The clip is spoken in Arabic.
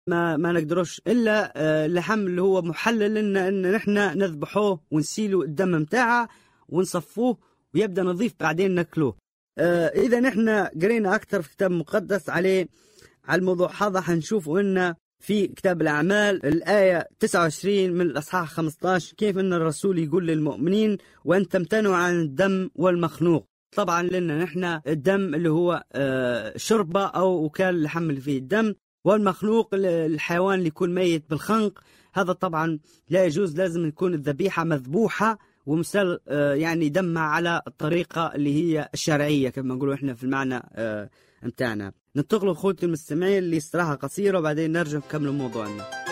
ما نقدروش إلا اللحم اللي هو محلل لنا إن نحن نذبحوه ونسيلوا الدم متاعه ونصفوه ويبدأ نظيف بعدين ناكلوه. إذا نحن قرينا أكثر في كتاب مقدس على الموضوع هذا حنشوف إن في كتاب الأعمال الآية 29 من الأصحاح 15 كيف إن الرسول يقول للمؤمنين وأن تمتنعوا عن الدم والمخنوق. طبعا لنا نحن الدم اللي هو شربة أو وكال اللحم اللي فيه الدم، والمخلوق الحيوان اللي يكون ميت بالخنق، هذا طبعا لا يجوز، لازم يكون الذبيحة مذبوحة ومسال يعني دمها على الطريقة اللي هي الشرعية كما نقولوا احنا في المعنى متاعنا. ننتقلوا اخوتي المستمعين لاستراحة قصيرة وبعدين نرجع نكمل موضوعنا.